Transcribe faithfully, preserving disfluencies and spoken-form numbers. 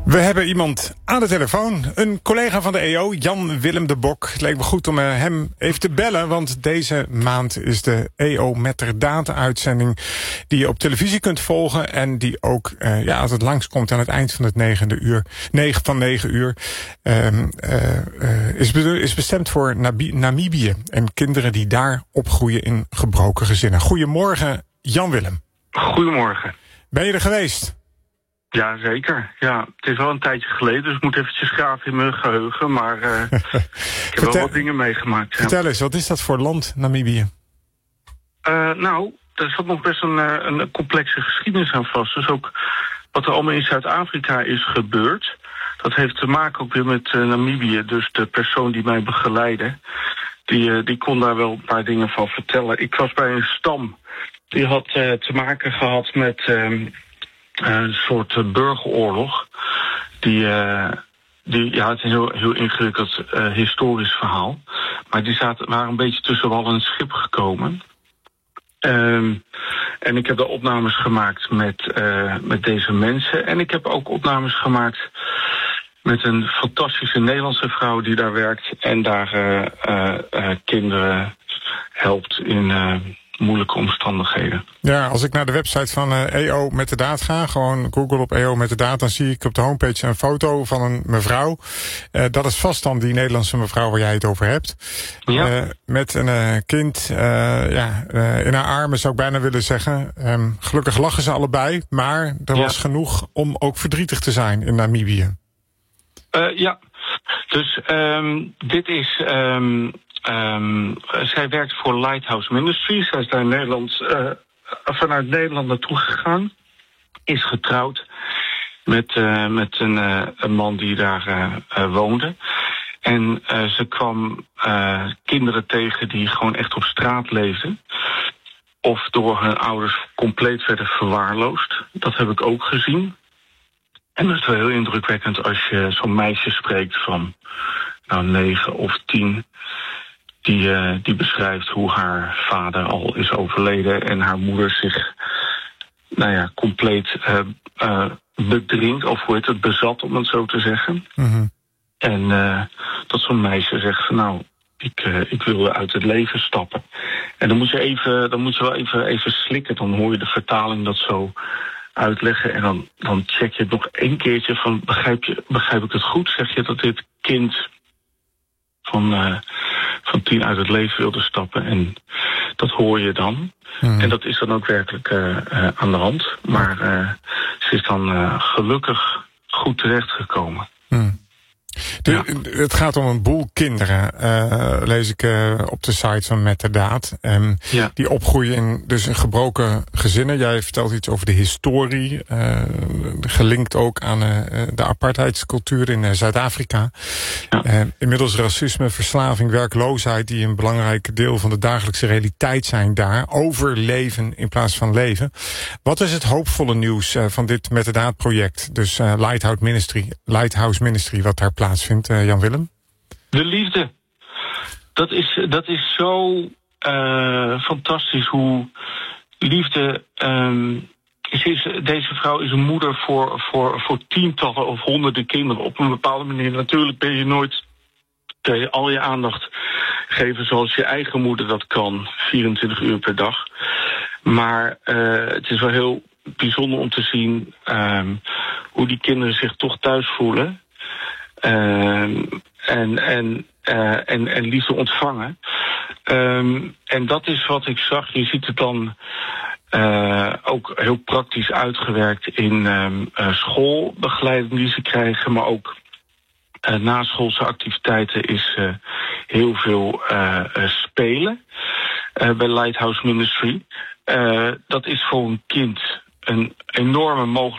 We hebben iemand aan de telefoon. Een collega van de E O, Jan Willem de Bok. Het leek me goed om hem even te bellen, want deze maand is de E O Metterdata-uitzending die je op televisie kunt volgen en die ook, uh, ja, als het langskomt aan het eind van het negende uur, negen van negen uur, uh, uh, uh, is, be- is bestemd voor Nabi- Namibië en kinderen die daar opgroeien in gebroken gezinnen. Goedemorgen, Jan Willem. Goedemorgen. Ben je er geweest? Ja, zeker. Ja, het is wel een tijdje geleden, dus ik moet eventjes graven in mijn geheugen. Maar uh, ik heb Vertel, wel wat dingen meegemaakt. Ja. Vertel eens, wat is dat voor land, Namibië? Uh, nou, er zat nog best een, een complexe geschiedenis aan vast. Dus ook wat er allemaal in Zuid-Afrika is gebeurd. Dat heeft te maken ook weer met uh, Namibië. Dus de persoon die mij begeleidde, die, uh, die kon daar wel een paar dingen van vertellen. Ik was bij een stam, die had uh, te maken gehad met Uh, een soort uh, burgeroorlog. Die, uh, die, ja, het is een heel, heel ingewikkeld uh, historisch verhaal. Maar die zaten, waren een beetje tussen wal en schip gekomen. Um, en ik heb daar opnames gemaakt met, uh, met deze mensen. En ik heb ook opnames gemaakt met een fantastische Nederlandse vrouw die daar werkt en daar uh, uh, uh, kinderen helpt in Uh, moeilijke omstandigheden. Ja, als ik naar de website van uh, E O Metterdata ga, gewoon Google op E O Metterdata, dan zie ik op de homepage een foto van een mevrouw. Uh, dat is vast dan die Nederlandse mevrouw waar jij het over hebt. Ja. Uh, met een uh, kind uh, ja, uh, in haar armen, zou ik bijna willen zeggen. Um, gelukkig lachen ze allebei, maar er ja. was genoeg om ook verdrietig te zijn in Namibië. Uh, ja, dus um, dit is Um, Um, zij werkt voor Lighthouse Ministry. Zij is daar in Nederland, uh, vanuit Nederland naartoe gegaan. Is getrouwd met, uh, met een, uh, een man die daar uh, uh, woonde. En uh, ze kwam uh, kinderen tegen die gewoon echt op straat leefden. Of door hun ouders compleet werden verwaarloosd. Dat heb ik ook gezien. En dat is wel heel indrukwekkend als je zo'n meisje spreekt van nou, negen of tien. Die, uh, die beschrijft hoe haar vader al is overleden en haar moeder zich, nou ja, compleet uh, uh, bedringt, of hoe heet het, bezat, om het zo te zeggen. Mm-hmm. En uh, dat zo'n meisje zegt van nou, ik, uh, ik wil uit het leven stappen. En dan moet je even, dan moet je wel even, even slikken, dan hoor je de vertaling dat zo uitleggen. En dan, dan check je het nog één keertje van, begrijp, je, begrijp ik het goed? Zeg je dat dit kind van Uh, van tien uit het leven wilde stappen. En dat hoor je dan. Mm. En dat is dan ook werkelijk uh, uh, aan de hand. Maar uh, ze is dan uh, gelukkig goed terechtgekomen. Mm. De, ja. Het gaat om een boel kinderen, uh, lees ik uh, op de site van Metterdata. Um, ja. Die opgroeien in dus in gebroken gezinnen. Jij vertelt iets over de historie, uh, gelinkt ook aan uh, de apartheidscultuur in uh, Zuid-Afrika. Ja. Uh, inmiddels racisme, verslaving, werkloosheid, die een belangrijk deel van de dagelijkse realiteit zijn daar. Overleven in plaats van leven. Wat is het hoopvolle nieuws uh, van dit Metterdata-project? Dus uh, Lighthouse Ministry, Lighthouse Ministry, wat daar plaatsvindt, uh, Jan Willem? De liefde. Dat is, dat is zo uh, fantastisch hoe liefde. Um, is, is, deze vrouw is een moeder voor, voor, voor tientallen of honderden kinderen. Op een bepaalde manier. Natuurlijk ben je nooit. Kun je al je aandacht geven zoals je eigen moeder dat kan. vierentwintig uur per dag. Maar uh, het is wel heel bijzonder om te zien um, hoe die kinderen zich toch thuis voelen. Uh, en, en, uh, en, en liefde ontvangen. Um, en dat is wat ik zag. Je ziet het dan uh, ook heel praktisch uitgewerkt in um, uh, schoolbegeleiding die ze krijgen, maar ook uh, naschoolse activiteiten is uh, heel veel uh, uh, spelen uh, bij Lighthouse Ministry. Uh, dat is voor een kind een enorme mogelijkheid